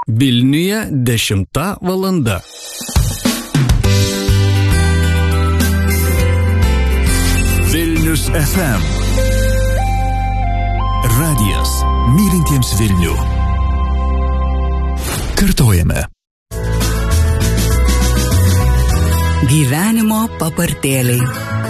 Vilniuje 10 valanda. Vilnius FM. Radijas mylintiems Vilnių. Kartojame. Gyvenimo papartėliai.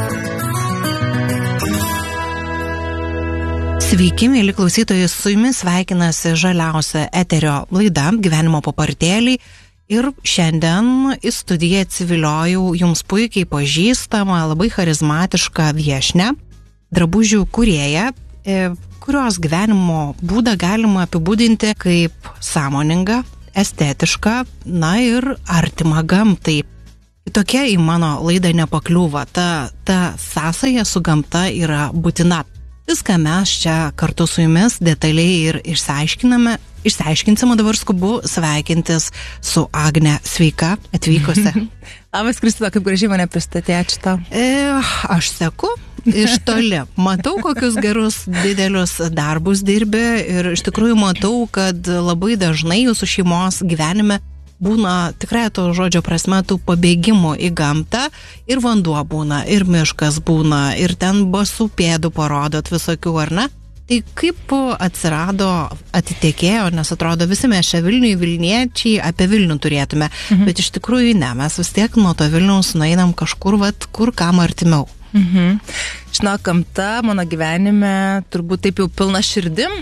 Sveiki, mėly klausytojai, su jumis sveikinasi žaliausia eterio laida Gyvenimo papartėliai ir šiandien į studiją atsiviliojau jums puikiai pažįstamą, labai charizmatišką viešnią, drabužių kūrėją, kurios gyvenimo būdą galima apibūdinti kaip sąmoningą, estetišką, na ir artimą gamtai. Tokia į mano laidą nepakliūva, ta sąsaja su gamta yra būtina. Viską mes čia kartu su jumis detaliai ir išsiaiškinsime, dabar skubu sveikintis su Agne. Sveika, atvykusi. Labas, Kristina, kaip gražiai mane pristatė, ačiū tau. Aš seku iš toli. Matau, kokius gerus, didelius darbus dirbi ir iš tikrųjų matau, kad labai dažnai jūsų šeimos gyvenime būna tikrai to žodžio prasme tų pabėgimų į gamtą ir vanduo būna, ir miškas būna, ir ten basų pėdų parodot visokių, ar ne? Tai kaip atsirado, atitekėjo, nes atrodo visi mes čia Vilniečiai apie Vilnių turėtume, bet iš tikrųjų ne, mes vis tiek nuo to Vilniaus nueinam kažkur, kur kam artimiau. Žinok, gamta mano gyvenime turbūt taip jau pilna širdim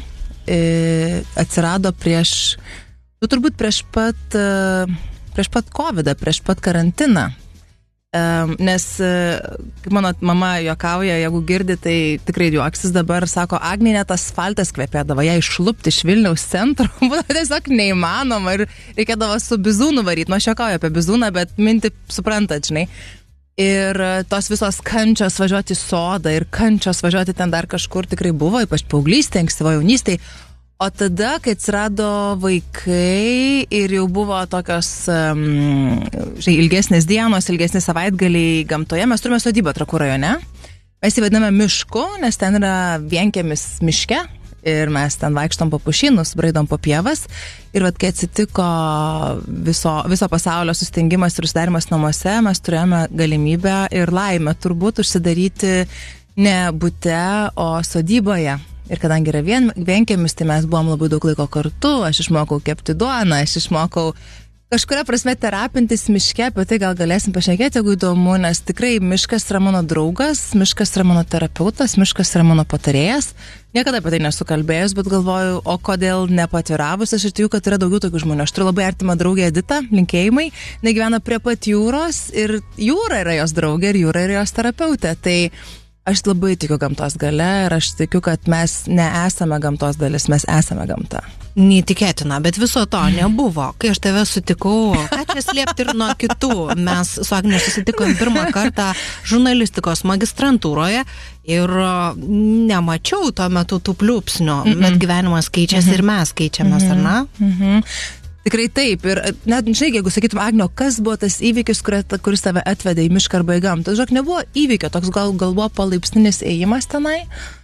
atsirado prieš pat COVID-ą, prieš pat karantiną. Nes, kaip mano mama juokauja, jeigu girdi, tai tikrai juoksis dabar, sako, Agnė net asfaltas kvepėdavo, ją išlupti iš Vilniaus centro, buvo tiesiog neįmanoma ir reikėdavo su bizūnu varyti. Nu, aš juokauju apie bizūną, bet mintį suprantat, žinai. Ir tos visos kančios važiuoti į sodą ir kančios važiuoti ten dar kažkur tikrai buvo, ypač paauglystė, ankstyvo jaunystėj. O tada, kai atsirado vaikai ir jau buvo tokios ilgesnės dienos, ilgesnės savaitgaliai gamtoje, mes turime sodybą Trakų rajone. Mes jį vadiname mišku, nes ten yra vienkiemis miške ir mes ten vaikštom po pušynus, braidom po pievas. Ir vat, kai atsitiko viso pasaulio sustingimas ir užsidarimas namuose, mes turėjome galimybę ir laimę turbūt užsidaryti ne bute, o sodyboje. Ir kadangi yra vienkiemis, tai mes buvom labai daug laiko kartu, aš išmokau kepti duoną, aš išmokau kažkuria prasme terapintis miške, apie tai gal galėsim pašnekėti, jeigu įdomu, nes tikrai miškas yra mano draugas, miškas yra mano terapeutas, miškas yra mano patarėjas. Niekada apie tai nesu kalbėjus, bet galvoju, o kodėl nepatviravus, aš tikiu, kad yra daugiau tokių žmonių. Aš turiu labai artimą draugę Editą, linkėjimai, negyvena prie pat jūros ir jūra yra jos draugė ir jūra yra jos terapeutė. Tai aš labai tikiu gamtos gale ir aš tikiu, kad mes nesame gamtos dalis, mes esame gamta. Neįtikėtina, bet viso to nebuvo. Kai aš tave sutikau, ką čia slėpti ir nuo kitų, mes su Agne susitikom pirmą kartą žurnalistikos magistrantūroje ir nemačiau tuo metu tų pliūpsnių, bet gyvenimas keičiasi ir mes keičiamės, ar ne? Tikrai taip. Ir net, žinai, jeigu sakytum, Agnio, kas buvo tas įvykis, kuris tave atvedė į mišką arba į gamtą? Žinok, nebuvo įvykio, toks gal buvo palaipsninis ėjimas tenai.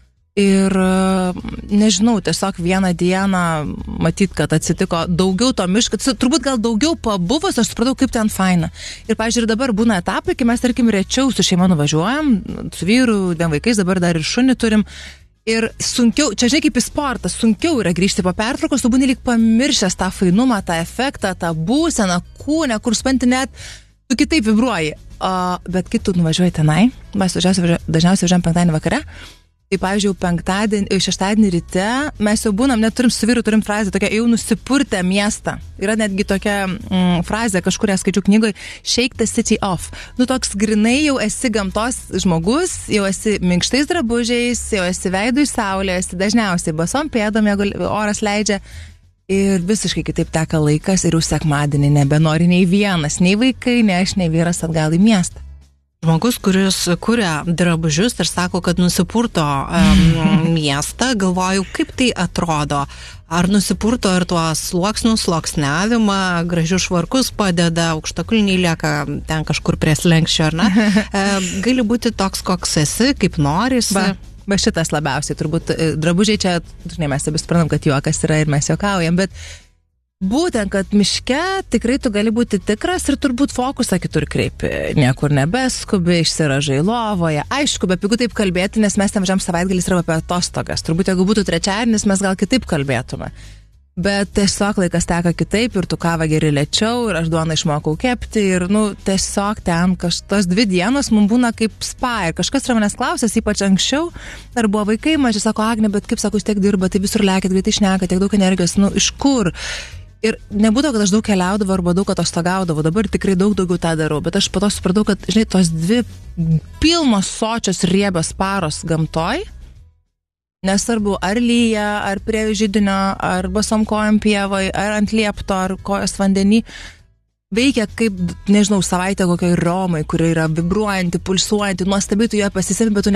Ir nežinau, tiesiog vieną dieną matyt, kad atsitiko daugiau to miško, turbūt gal daugiau pabuvus, aš supratau, kaip ten faina. Ir, pavyzdžiui, dabar būna etapai, kai mes, tarkim, rečiau su šeima nuvažiuojam, su vyru, 2 vaikais, dabar dar ir šunį turim. Ir sunkiau, čia žinai kaip į sportą, sunkiau yra grįžti po pertraukos, tu būni lyg pamiršęs tą fainumą, tą efektą, tą būseną, kūnę, kur supranti net, tu kitaip vibruoji. Bet kai tu nuvažiuoji tenai, mes dažniausiai važiuojam penktadienį vakare, tai pavyzdžiui, šeštadienį ryte mes jau būnam, net turim su vyru, turim frazę tokia, jau nusipurtę miestą. Yra netgi tokia frazė, kažkuria skaičiu knygoj, shake the city off. Nu toks grinai jau esi gamtos žmogus, jau esi minkštais drabužiais, jau esi veidų į saulę, esi dažniausiai basom pėdom, jeigu oras leidžia. Ir visiškai kitaip teka laikas ir jau sekmadienį nebenori nei vienas, nei vaikai, nei aš, nei vyras atgal į miestą. Žmogus, kuris kuria drabužius ir sako, kad nusipurto miestą, galvoju, kaip tai atrodo. Ar nusipurto ir tuos sluoksniavimą, gražius švarkus padeda, aukštakulniai lieka ten kažkur prie slenkščio, ar ne? Gali būti toks, koks esi, kaip norisi. Va šitas labiausiai, turbūt drabužiai čia, žinai, mes abi suprantam, kad juokas yra ir mes juokaujam, bet Būtent, kad miške tikrai tu gali būti tikras ir turbūt fokusą kitur kreipi. Niekur nebeskubi, išsiražai lovoje. Aišku, be pigų taip kalbėti, nes mes ten važiam savaitgalis yra apie atostogas. Turbūt, jeigu būtų trečiadienis, mes gal kitaip kalbėtume. Bet tiesiog laikas teka kitaip ir tu kavą geri lėčiau ir aš duoną išmokau kepti ir, tiesiog ten tos 2 dienos mums būna kaip spa ir kažkas yra manęs klausęs, ypač anksčiau, ar buvo vaikai maži, sako, Agne, bet kaip sako, jūs tiek dirba, tai visur lėkit, greitai šneka, tiek daug energijos, iš kur? Ir nebūdavo, kad aš daug keliaudavau arba daug atostogaudavau, dabar tikrai daug daugiau tą darau, bet aš po to supratau, kad, žinai, tos 2 pilnos sočios riebios paros gamtoj, nesvarbu, ar lyja, ar prie židinio, ar basom kojom pievoj, ar ant liepto, ar kojos vandenį, veikia kaip, nežinau, savaitę kokioj Romai, kuri yra vibruojanti, pulsuojanti, nuostabiai tu ją pasisemi, bet tu